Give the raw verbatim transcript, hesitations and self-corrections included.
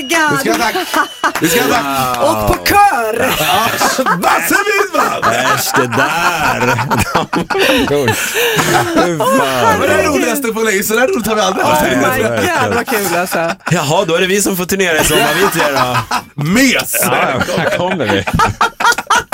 god! Vi ska tack. Vi ska tack. Och på kör! Basse Widman! Äsch, det där. Vad är det roligaste på länge? Så där roligt har vi aldrig haft. Oh my god, vad kul alltså. Jaha, då är det vi som får turnera i sommar. Vi tre då. Mes! Ja, här kommer vi.